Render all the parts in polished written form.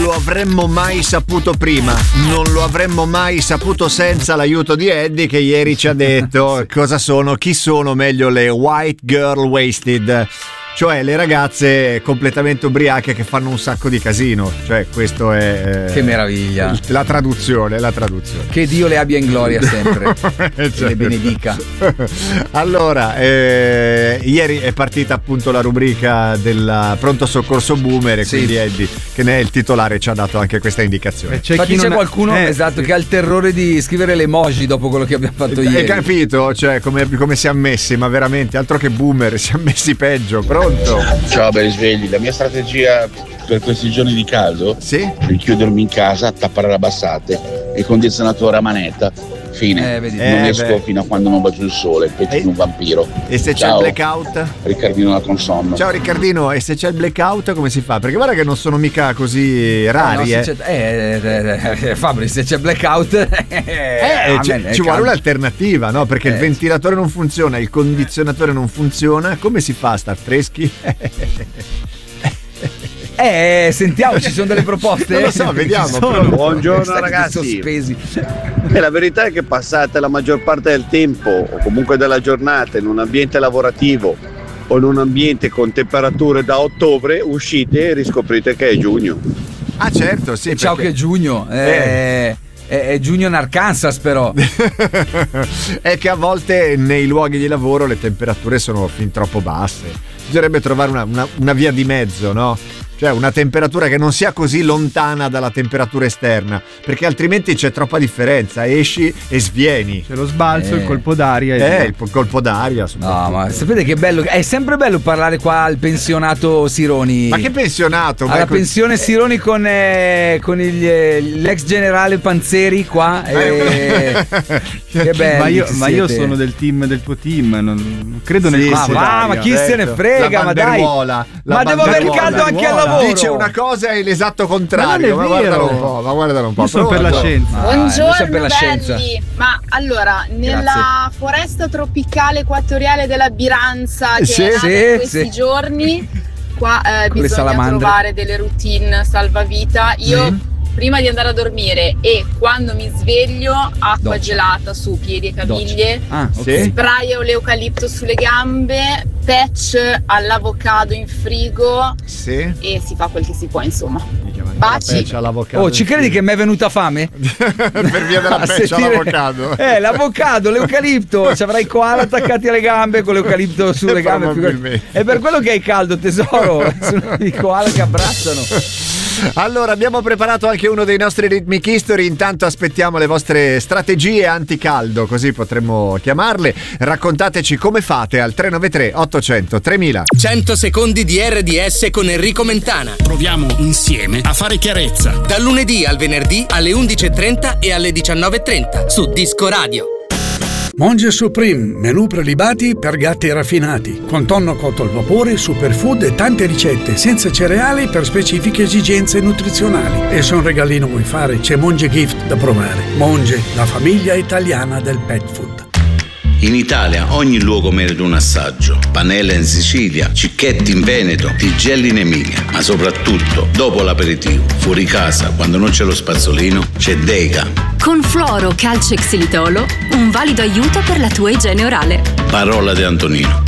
lo avremmo mai saputo prima, non lo avremmo mai saputo senza l'aiuto di Eddie, che ieri ci ha detto chi sono meglio le White Girl Wasted, cioè le ragazze completamente ubriache che fanno un sacco di casino. Cioè questo è che meraviglia, la traduzione. Che Dio le abbia in gloria sempre e le benedica. Allora ieri è partita appunto la rubrica del pronto soccorso boomer, e quindi Eddie, che ne è il titolare, ci ha dato anche questa indicazione. Infatti c'è qualcuno che ha il terrore di scrivere le emoji dopo quello che abbiamo fatto ieri. Hai capito? Cioè come siamo messi, ma veramente altro che boomer, siamo messi peggio. Pronto? Ciao belli svegli, la mia strategia per questi giorni di caldo è chiudermi in casa, tappare la passate e condizionatore a manetta. Fine, non esco fino a quando non va giù il sole, peggio di un vampiro. E se c'è il blackout? Riccardino da Consonno. Ciao Riccardino, e se c'è il blackout come si fa? Perché guarda che non sono mica così rari. Fabri, se c'è blackout ci vuole un'alternativa, no? Perché il ventilatore non funziona, il condizionatore non funziona, come si fa a star freschi? Sentiamo, ci sono delle proposte? Non lo so, vediamo. Buongiorno ragazzi. La verità è che passate la maggior parte del tempo o comunque della giornata in un ambiente lavorativo o in un ambiente con temperature da ottobre, uscite e riscoprite che è giugno. Ah certo, sì. Ciao che è giugno. È giugno in Arkansas, però. È che a volte nei luoghi di lavoro le temperature sono fin troppo basse. Bisognerebbe trovare una via di mezzo, no? Cioè una temperatura che non sia così lontana dalla temperatura esterna, perché altrimenti c'è troppa differenza, esci e svieni. C'è lo sbalzo, il colpo d'aria. Il colpo d'aria. No, ma sapete che bello, è sempre bello parlare qua al pensionato Sironi. Ma che pensionato? Alla pensione Sironi con l'ex generale Panzeri qua. Che bello. Ma io sono del team, del tuo team, non credo nel colpo d'aria. Ma chi se ne frega, ma dai. Ma devo aver caldo anche al lavoro. Dice una cosa e l'esatto contrario. Ma guardalo un po'. Io sono per la scienza. Buongiorno belli. Ma allora, nella foresta tropicale equatoriale della Biranza che è in questi giorni, qua bisogna trovare delle routine salvavita. Io prima di andare a dormire e quando mi sveglio, acqua gelata su piedi e caviglie, spray all'eucalipto sulle gambe, patch all'avocado in frigo e si fa quel che si può, insomma. Baci. Ci credi che mi è venuta fame? Per via della patch all'avocado. L'avocado, l'eucalipto, ci avrai i koala attaccati alle gambe con l'eucalipto sulle gambe. È per quello che hai caldo, tesoro. Sono i koala che abbracciano. Allora, abbiamo preparato anche uno dei nostri Rhythmic History. Intanto aspettiamo le vostre strategie anticaldo, così potremmo chiamarle. Raccontateci come fate al 393 800 3000. 100 secondi di RDS con Enrico Mentana. Proviamo insieme a fare chiarezza. Dal lunedì al venerdì alle 11:30 e alle 19:30 su Disco Radio. Monge Supreme, menù prelibati per gatti raffinati, con tonno cotto al vapore, superfood e tante ricette, senza cereali per specifiche esigenze nutrizionali. E se un regalino vuoi fare, c'è Monge Gift da provare. Monge, la famiglia italiana del pet food. In Italia ogni luogo merita un assaggio. Panella in Sicilia, Cicchetti in Veneto, Tigelli in Emilia. Ma soprattutto, dopo l'aperitivo, fuori casa, quando non c'è lo spazzolino, c'è Dega. Con Fluoro Calcio e Xilitolo, un valido aiuto per la tua igiene orale. Parola di Antonino.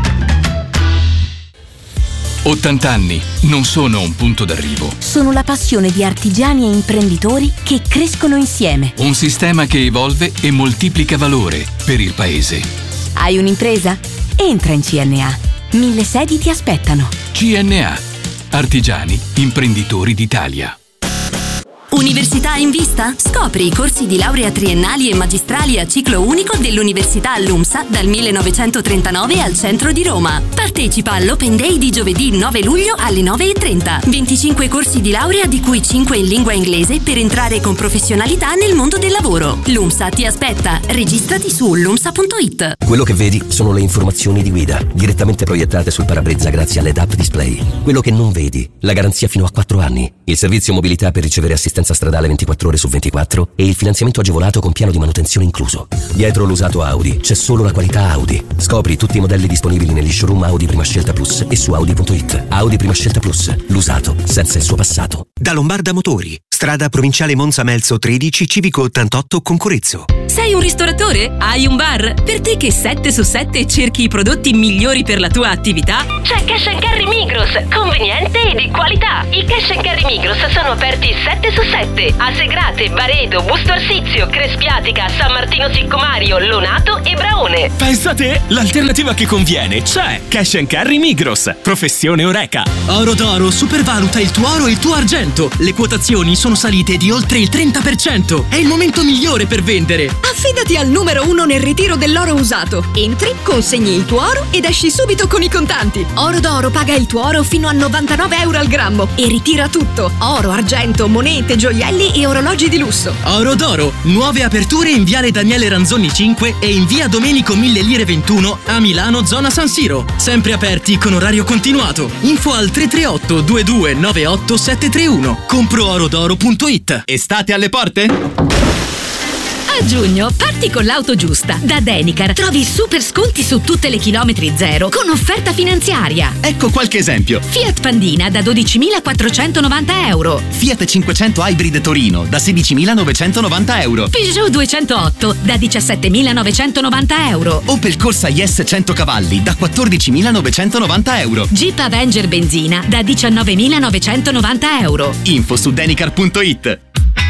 80 anni non sono un punto d'arrivo. Sono la passione di artigiani e imprenditori che crescono insieme. Un sistema che evolve e moltiplica valore per il paese. Hai un'impresa? Entra in CNA. 1000 sedi ti aspettano. CNA. Artigiani, imprenditori d'Italia. Università in vista? Scopri i corsi di laurea triennali e magistrali a ciclo unico dell'Università LUMSA dal 1939 al centro di Roma. Partecipa all'Open Day di giovedì 9 luglio alle 9:30. 25 corsi di laurea, di cui 5 in lingua inglese, per entrare con professionalità nel mondo del lavoro. LUMSA ti aspetta. Registrati su lumsa.it. Quello che vedi sono le informazioni di guida, direttamente proiettate sul parabrezza grazie all'head-up display. Quello che non vedi, la garanzia fino a 4 anni, il servizio mobilità per ricevere assistenza assistenza stradale 24 ore su 24 e il finanziamento agevolato con piano di manutenzione incluso. Dietro l'usato Audi c'è solo la qualità Audi. Scopri tutti i modelli disponibili negli showroom Audi Prima Scelta Plus e su Audi.it. Audi Prima Scelta Plus, l'usato senza il suo passato. Da Lombarda Motori, strada provinciale Monza Melzo 13, civico 88 Concorezzo. Sei un ristoratore? Hai un bar? Per te che 7 su 7 cerchi i prodotti migliori per la tua attività? C'è Cash & Carry Migros, conveniente e di qualità. I Cash & Carry Migros sono aperti 7 su 7 a Segrate, Baredo, Busto Arsizio, Crespiatica, San Martino Siccomario, Lonato e Braone. Pensa te, l'alternativa che conviene c'è. Cash & Carry Migros, professione Oreca. Oro d'Oro supervaluta il tuo oro e il tuo argento. Le quotazioni sono salite di oltre il 30%. È il momento migliore per vendere. Affidati al numero 1 nel ritiro dell'oro usato. Entri, consegni il tuo oro ed esci subito con i contanti. Oro d'Oro paga il tuo oro fino a 99 euro al grammo e ritira tutto: oro, argento, monete, gioielli e orologi di lusso. Oro d'Oro, nuove aperture in viale Daniele Ranzoni 5 e in via Domenico 1000 Lire 21 a Milano, zona San Siro. Sempre aperti con orario continuato. Info al 338 2298 731. Compro-orodoro.it. Estate alle porte? A giugno parti con l'auto giusta. Da Denicar trovi super sconti su tutte le chilometri zero con offerta finanziaria. Ecco qualche esempio. Fiat Pandina da 12.490 euro. Fiat 500 Hybrid Torino da 16.990 euro. Peugeot 208 da 17.990 euro. Opel Corsa IS 100 cavalli da 14.990 euro. Jeep Avenger benzina da 19.990 euro. Info su denicar.it.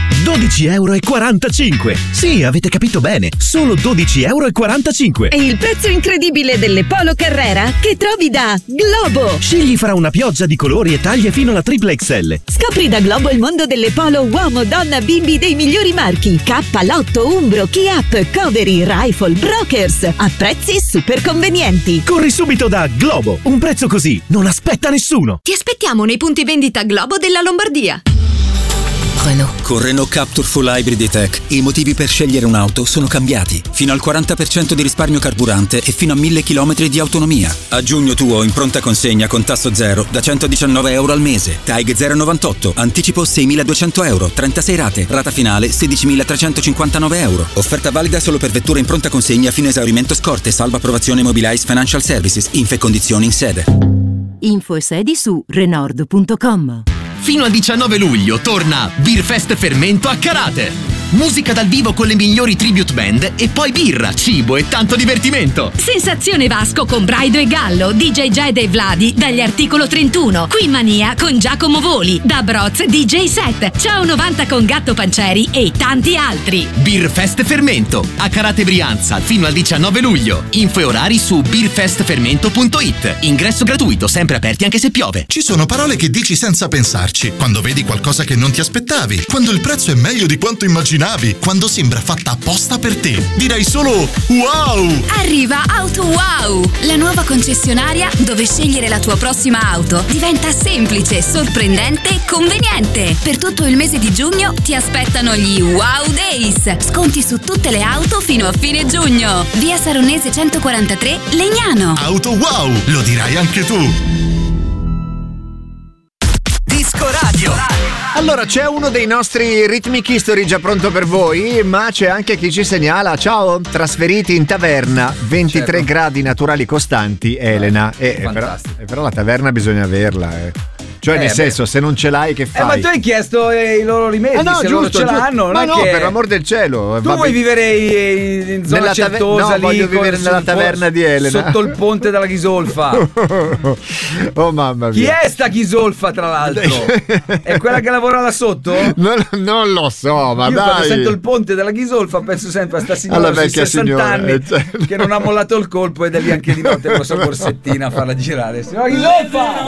12,45 €. Sì, avete capito bene, solo 12,45 €. E il prezzo incredibile delle Polo Carrera che trovi da Globo. Scegli fra una pioggia di colori e taglie fino alla triple XL. Scopri da Globo il mondo delle Polo uomo, donna, bimbi dei migliori marchi: K, Lotto, Umbro, Ki-Up, Covery, Rifle, Brokers, a prezzi super convenienti. Corri subito da Globo, un prezzo così non aspetta nessuno. Ti aspettiamo nei punti vendita Globo della Lombardia. Renault. Con Renault Captur Full Hybrid E-Tech i motivi per scegliere un'auto sono cambiati. Fino al 40% di risparmio carburante e fino a 1000 km di autonomia. A giugno tuo in pronta consegna con tasso zero da 119 euro al mese. TAG 098, anticipo 6.200 euro, 36 rate, rata finale 16.359 euro. Offerta valida solo per vetture in pronta consegna fino a esaurimento scorte, salva approvazione Mobilize Financial Services, info e condizioni in sede. Info e sedi su Renault.com. Fino al 19 luglio torna Beerfest Fermento a Carate. Musica dal vivo con le migliori tribute band e poi birra, cibo e tanto divertimento. Sensazione Vasco con Braido e Gallo, DJ Jed e Vladi dagli Articolo 31, Qui Mania con Giacomo Voli, da Broz DJ Set, Ciao 90 con Gatto Pancieri e tanti altri. Beerfest Fermento a Carate Brianza fino al 19 luglio. Info e orari su beerfestfermento.it. Ingresso gratuito, sempre aperti anche se piove. Ci sono parole che dici senza pensarci, quando vedi qualcosa che non ti aspettavi, quando il prezzo è meglio di quanto immaginavi, quando sembra fatta apposta per te. Direi solo wow! Arriva Auto Wow, la nuova concessionaria dove scegliere la tua prossima auto diventa semplice, sorprendente e conveniente. Per tutto il mese di giugno ti aspettano gli Wow Days. Sconti su tutte le auto fino a fine giugno. Via Saronese 143, Legnano. Auto Wow, lo dirai anche tu. Disco Radio. Allora, c'è uno dei nostri Rhythmic History già pronto per voi, ma c'è anche chi ci segnala: ciao, trasferiti in taverna, 23 gradi naturali costanti, Elena. Però la taverna bisogna averla, Cioè, nel senso, se non ce l'hai, che fai? Ma tu hai chiesto i loro rimedi, no, se giusto, loro ce l'hanno. Ma no, che... per l'amor del cielo. Tu vuoi vivere in zona certosa, lì, voglio vivere nella taverna di Elena, sotto il ponte della Ghisolfa. Oh mamma mia. Chi è sta Ghisolfa, tra l'altro? È quella che lavora là sotto? Non lo so, ma io dai. Quando sento il ponte della Ghisolfa penso sempre a sta signora di 60 anni che non ha mollato il colpo ed è lì anche di notte con la sua borsettina a farla girare. Signora Ghisolfa!